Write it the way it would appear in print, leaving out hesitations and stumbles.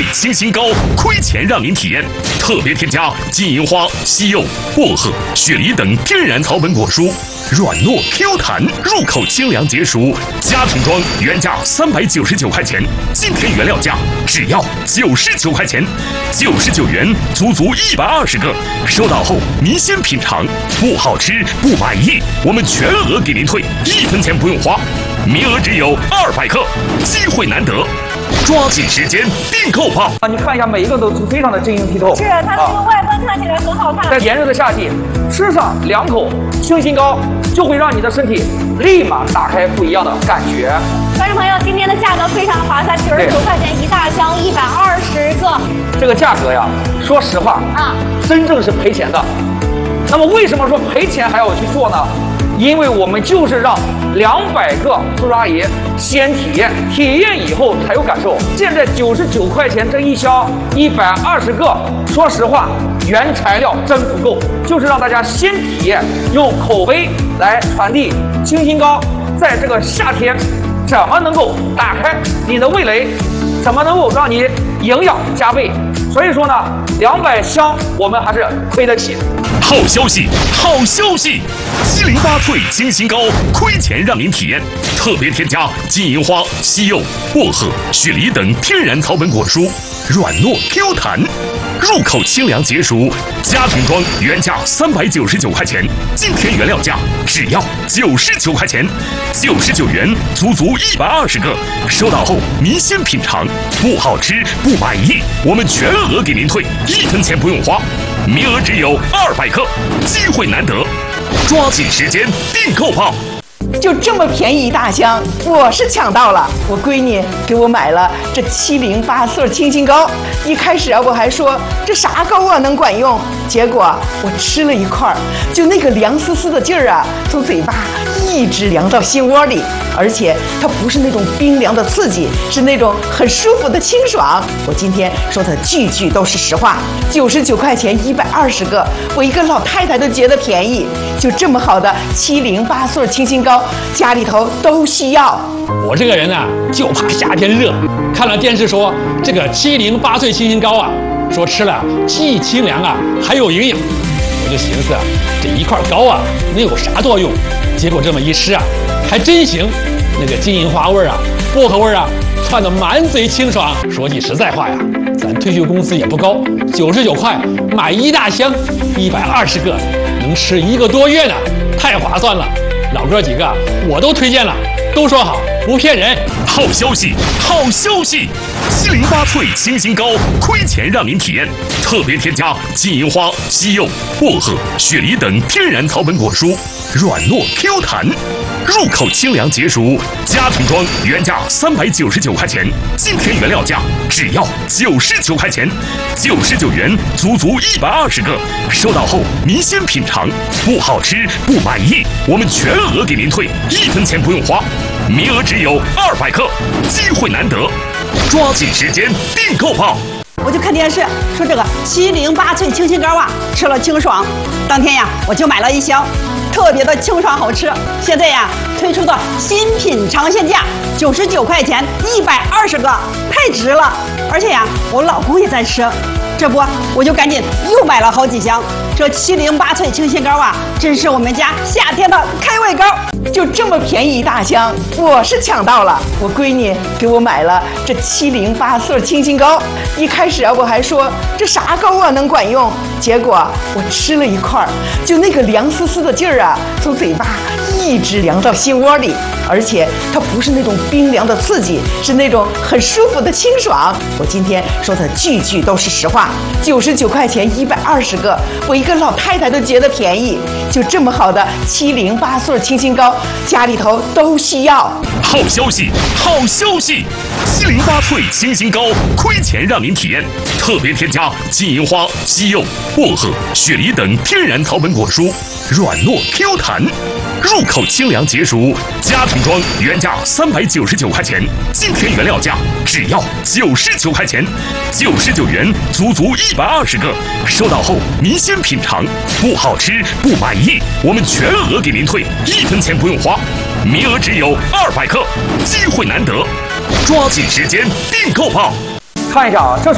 清新膏，亏钱让您体验。特别添加金银花、西柚、薄荷、雪梨等天然草本果蔬，软糯 Q 弹，入口清凉解暑。家庭装原价399块钱，今天原料价只要99块钱，99元足120个。收到后您先品尝，不好吃不满意，我们全额给您退，1分钱不用花。名额只有200克，机会难得，抓紧时间订购吧！ 你看一下，每一个都非常的晶莹剔透。 是它这个外观看起来很好看。 在炎热的夏季，吃上2口清新膏，就会让你的身体立马打开不一样的感觉。 观众朋友，今天的价格非常的划算，99块钱一大箱，120个。 这个价格呀，说实话真正是赔钱的。那么为什么说赔钱还要去做呢？因为我们就是让200个叔叔阿姨先体验，体验以后才有感受。现在99块钱这一箱120个，说实话，原材料真不够，就是让大家先体验，用口碑来传递清新膏在这个夏天怎么能够打开你的味蕾，怎么能够让你营养加倍。所以说呢，200箱我们还是亏得起。 好消息，好消息！708萃清新膏，亏钱让您体验。特别添加金银花、西柚、薄荷、雪梨等天然草本果蔬，软糯 Q 弹，入口清凉解暑。家庭装原价399块钱，今天原料价只要99块钱，99元足120个。收到后您先品尝，不好吃不满意，我们全额给您退，1分钱不用花。名额只有200克，机会难得，抓紧时间订购吧！ 就这么便宜一大箱，我是抢到了。我闺女给我买了这708色清新膏，一开始我还说这啥膏啊能管用，结果我吃了一块，就那个凉丝丝的劲儿啊，从嘴巴一直凉到心窝里，而且它不是那种冰凉的刺激，是那种很舒服的清爽。我今天说的句句都是实话，99块钱120个，我一个老太太都觉得便宜。就这么好的708色清新膏，家里头都需要。 我这个人呢，就怕夏天热，看了电视说这个708萃清新膏啊，说吃了既清凉啊，还有营养，我就寻思啊，这一块膏啊能有啥作用？结果这么一吃啊，还真行，那个金银花味啊、薄荷味啊，窜得满嘴清爽。说句实在话呀，咱退休工资也不高，99块买一大箱，120个，能吃1个多月呢，太划算了。老哥几个我都推荐了，都说好，不骗人。 好消息，好消息！708萃清新膏，亏钱让您体验。特别添加金银花、西柚、薄荷、雪梨等天然草本果蔬，软糯 Q 弹，入口清凉解暑。家庭装原价399块钱，今天原料价只要99块钱，99元足120个。收到后您先品尝，不好吃不满意，我们全额给您退，1分钱不用花。名额只有200克，机会难得，抓紧时间订购吧！ 我就看电视说这个708萃清新膏啊，吃了清爽。当天呀，我就买了一箱，特别的清爽好吃。现在呀，推出的新品尝鲜价99块钱120个，太值了。而且呀，我老公也在吃，这不我就赶紧又买了好几箱。这708萃清新膏啊，真是我们家夏天的开胃膏。 就这么便宜一大箱，我是抢到了。我闺女给我买了这708色清新膏，一开始我还说这啥膏啊能管用，结果我吃了一块，就那个凉丝丝的劲儿啊，从嘴巴一直凉到心窝里，而且它不是那种冰凉的刺激，是那种很舒服的清爽。我今天说的句句都是实话，99块钱120个，我一个老太太都觉得便宜。就这么好的708色清新膏，家里头都需要。 好消息，好消息！708萃清新膏，亏钱让您体验。特别添加金银花、西柚、薄荷、雪梨等天然草本果蔬，软糯 Q 弹，入口清凉解暑。家庭装原价399块钱，今天原料价只要99块钱，99元足120个。收到后您先品尝，不好吃不满意，我们全额给您退，1分钱不用花。名额只有200克，机会难得，抓紧时间订购吧！ 看一下啊，这是